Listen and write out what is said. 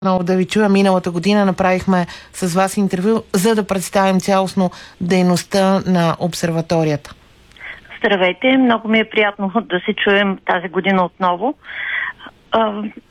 Много да ви чуя. Миналата година направихме с вас интервю, за да представим цялостно дейността на обсерваторията. Здравейте, много ми е приятно да се чуем тази година отново.